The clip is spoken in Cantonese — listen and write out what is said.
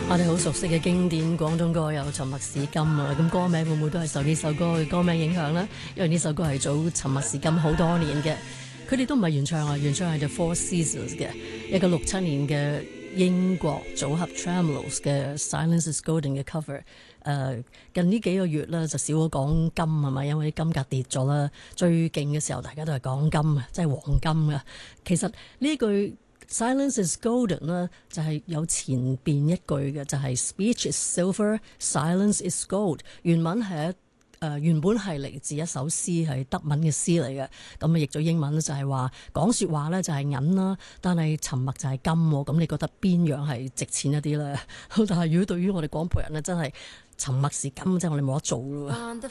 我哋好熟悉嘅經典廣東歌有《沉默是金》啊，咁歌名會唔會都係受呢首歌嘅歌名影響呢？因為呢首歌係早《沉默是金》好多年嘅，佢哋都唔係原唱啊，原唱係 The Four Seasons 嘅一個67年嘅英國組合 Tremeloes 嘅《Silence Is Golden》嘅 cover。近呢幾個月咧就少咗講金係咪？因為啲金價跌咗啦。最勁嘅時候大家都係講金啊，即係黃金啊。其實呢句Silence is golden 呢，就係有前邊一句嘅，就係 Speech is silver, silence is gold。原文係原本係嚟自一首詩，係德文嘅詩嚟嘅。咁譯咗英文就係話講説話咧就係銀啦，但係沉默就係金喎。咁你覺得邊樣係值錢一啲咧？但係如果對於我哋廣播人咧，真係沉默是金，即係我哋冇得做咯。